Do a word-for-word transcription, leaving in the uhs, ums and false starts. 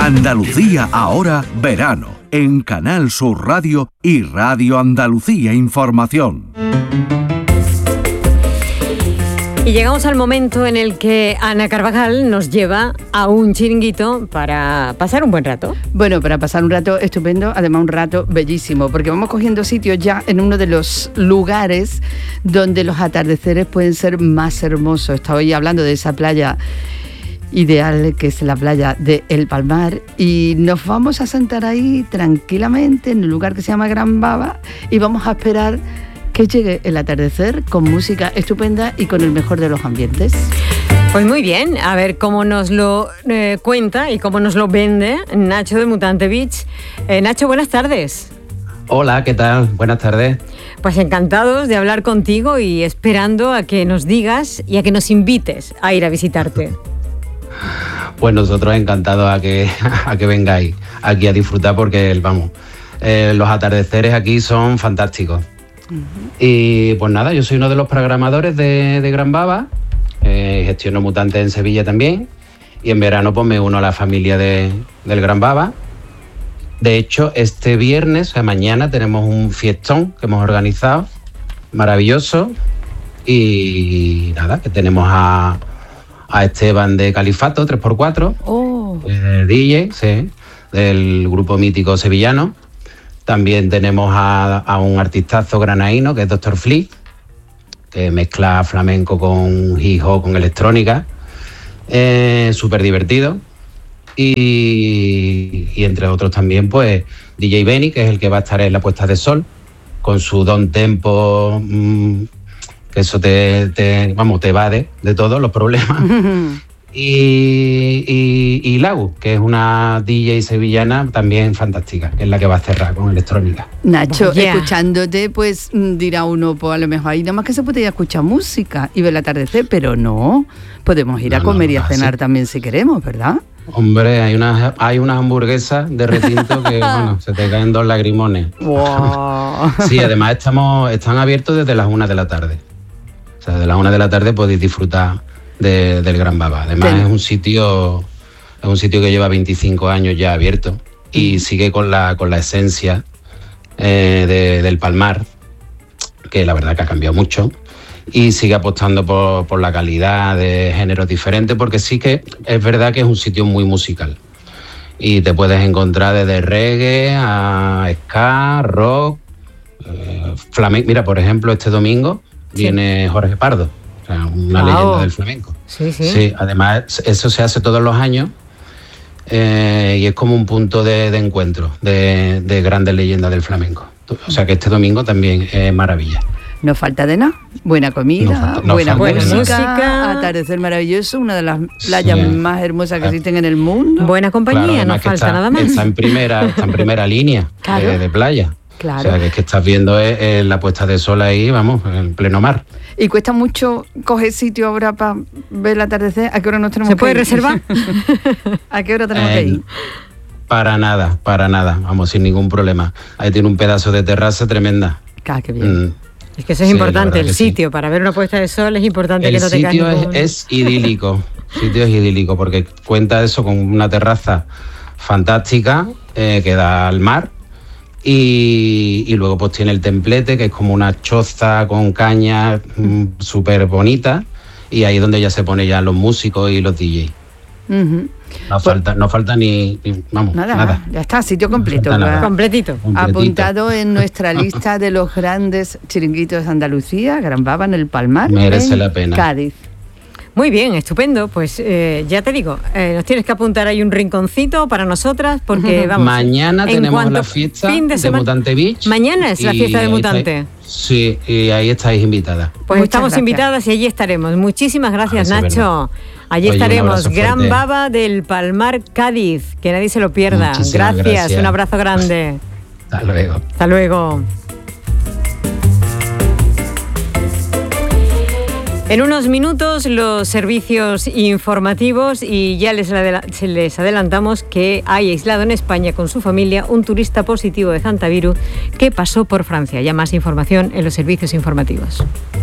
Andalucía ahora, verano, en Canal Sur Radio y Radio Andalucía Información. Y llegamos al momento en el que Ana Carvajal nos lleva a un chiringuito para pasar un buen rato. Bueno, para pasar un rato estupendo, además un rato bellísimo, porque vamos cogiendo sitios ya en uno de los lugares donde los atardeceres pueden ser más hermosos. Estaba hoy hablando de esa playa ideal que es la playa de El Palmar, y nos vamos a sentar ahí tranquilamente en el lugar que se llama Gran Baba y vamos a esperar que llegue el atardecer con música estupenda y con el mejor de los ambientes. Pues muy bien, a ver cómo nos lo eh, cuenta y cómo nos lo vende Nacho de Mutante Beach. Eh, Nacho, buenas tardes. Hola, ¿qué tal? Buenas tardes. Pues encantados de hablar contigo y esperando a que nos digas y a que nos invites a ir a visitarte. Pues nosotros encantados a que, a que vengáis aquí a disfrutar porque, vamos, eh, los atardeceres aquí son fantásticos. Uh-huh. Y pues nada, yo soy uno de los programadores de, de Gran Baba, eh, gestiono Mutantes en Sevilla también, y en verano pues me uno a la familia de, del Gran Baba. De hecho, este viernes, o sea, mañana, tenemos un fiestón que hemos organizado, maravilloso, y nada, que tenemos a, a Esteban de Califato, tres por cuatro, oh. eh, D J, sí, del grupo mítico sevillano. También tenemos a, a un artistazo granaíno que es Doctor Flea, que mezcla flamenco con hip hop, con electrónica. Eh, Súper divertido. Y, y entre otros también, pues, D J Benny, que es el que va a estar en la puesta de sol, con su don tempo, mmm, que eso te, te, vamos, te evade de todos los problemas. Y, y, y Lau, que es una D J sevillana también fantástica, que es la que va a cerrar con electrónica. Nacho, oh, yeah. escuchándote, pues dirá uno, pues a lo mejor ahí nada más que se puede escuchar música y ver el atardecer, pero no, podemos ir no, a comer no, no, y a cenar sí. también si queremos, ¿verdad? Hombre, hay unas hay unas hamburguesas de retinto que, bueno, se te caen dos lagrimones. Wow. Sí, además estamos están abiertos desde las una de la tarde. O sea, de las una de la tarde podéis disfrutar De, del Gran Baba. Además sí. es un sitio es un sitio que lleva veinticinco años ya abierto y sigue con la con la esencia eh, de, del Palmar, que la verdad que ha cambiado mucho, y sigue apostando por, por la calidad de géneros diferentes, porque sí que es verdad que es un sitio muy musical y te puedes encontrar desde reggae a ska, rock, eh, flamenco. Mira, por ejemplo, este domingo sí. viene Jorge Pardo, o sea, una wow. leyenda del flamenco. Sí, sí. Sí, además eso se hace todos los años eh, y es como un punto de, de encuentro de, de grandes leyendas del flamenco. O sea que este domingo también es maravilla. No falta de nada. Buena comida, no falta, no buena, buena música, música, atardecer maravilloso, una de las playas sí. más hermosas que existen en el mundo. Buena compañía, claro, no falta está, nada más. Está en primera, está en primera línea claro. de, de playa. Claro. O sea, que es que estás viendo es, es la puesta de sol ahí, vamos, en pleno mar. ¿Y cuesta mucho coger sitio ahora para ver el atardecer? ¿A qué hora nos tenemos ¿Se que puede ir? reservar? ¿A qué hora tenemos eh, que ir? Para nada, para nada, vamos, sin ningún problema. Ahí tiene un pedazo de terraza tremenda. Ah, qué bien. Mm. Es que eso es sí, importante, el sitio, sí. para ver una puesta de sol es importante el que no tengas ningún... El ningún... sitio es idílico, el sitio es idílico, porque cuenta eso con una terraza fantástica eh, que da al mar. Y, y luego pues tiene el templete, que es como una choza con cañas mmm, súper bonita, y ahí es donde ya se pone ya los músicos y los D J. Uh-huh. No, pues, falta, no falta ni, ni vamos, nada, nada. Ya está, sitio completo. No completito. Completito. Apuntado en nuestra lista de los grandes chiringuitos de Andalucía, Gran Baba en El Palmar, merece en la pena. Cádiz. Muy bien, estupendo. Pues eh, ya te digo, eh, nos tienes que apuntar ahí un rinconcito para nosotras, porque vamos. Mañana tenemos la fiesta de, de Mutante Beach. Mañana es la fiesta de Mutante. Estáis, sí, y ahí estáis invitadas. Pues Muchas estamos gracias. invitadas y allí estaremos. Muchísimas gracias, ah, Nacho. Allí Oye, estaremos. Gran Baba del Palmar, Cádiz. Que nadie se lo pierda. Gracias. gracias. Un abrazo grande. Hasta luego. Hasta luego. En unos minutos los servicios informativos y ya les, adela- les adelantamos que hay aislado en España con su familia un turista positivo de hantavirus que pasó por Francia. Ya más información en los servicios informativos.